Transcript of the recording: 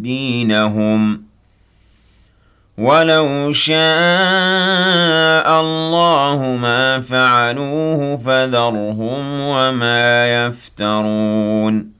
دِينَهُمْ وَلَوْ شَاءَ اللَّهُ مَا فَعَلُوهُ فَذَرْهُمْ وَمَا يَفْتَرُونَ